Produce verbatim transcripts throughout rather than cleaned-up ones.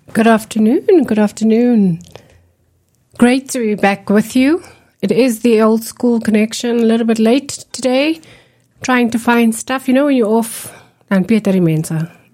Good afternoon, good afternoon. Great to be back with you. It is the old school connection, a little bit late today, trying to find stuff. You know when you're off, dan Peter die mense.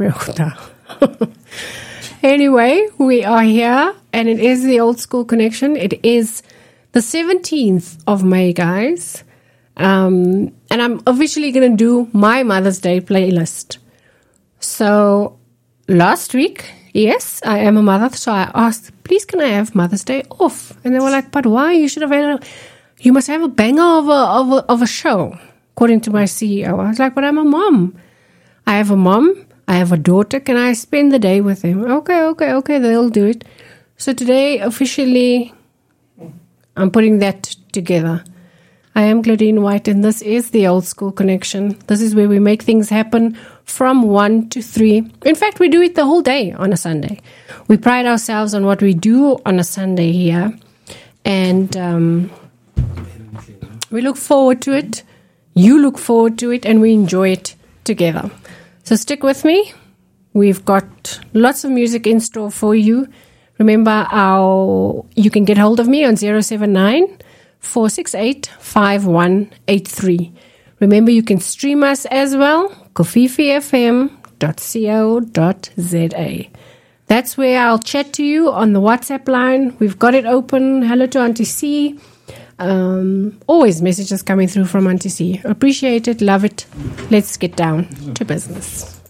Anyway, we are here, and it is the old school connection. It is the seventeenth of May, guys. Um, and I'm officially going to do my Mother's Day playlist. So, last week, yes, I am a mother, so I asked, please can I have Mother's Day off? And they were like, but why? You should have had a, you must have a banger of a, of a, of a show, according to my C E O. I was like, but I'm a mom. I have a mom. I have a daughter. Can I spend the day with them? Okay, okay, okay, they'll do it. So today, officially, I'm putting that together. I am Claudine White, and this is the old school connection. This is where we make things happen from one to three. In fact, we do it the whole day on a Sunday. We pride ourselves on what we do on a Sunday here, and um, we look forward to it. You look forward to it, and we enjoy it together. So stick with me. We've got lots of music in store for you. Remember, our you can get hold of me on zero seven nine, four six eight, five one eight three. Remember, you can stream us as well, kofifi f m dot co dot z a. That's where I'll chat to you on the WhatsApp line. We've got it open. Hello to Auntie C. Um, always messages coming through from Auntie C. Appreciate it, love it. Let's get down to business.